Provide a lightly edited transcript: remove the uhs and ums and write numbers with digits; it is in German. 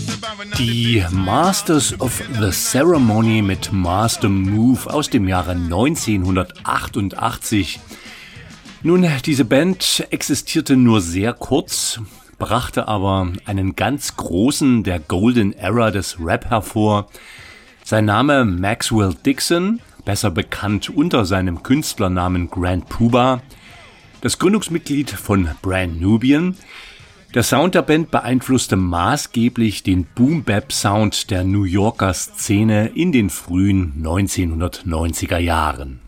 Die Masters of the Ceremony mit Master Move aus dem Jahre 1988. Nun, diese Band existierte nur sehr kurz, brachte aber einen ganz großen der Golden Era des Rap hervor. Sein Name Maxwell Dixon, besser bekannt unter seinem Künstlernamen Grand Puba, das Gründungsmitglied von Brand Nubian. Der Sound der Band beeinflusste maßgeblich den Boom-Bap-Sound der New Yorker Szene in den frühen 1990er Jahren.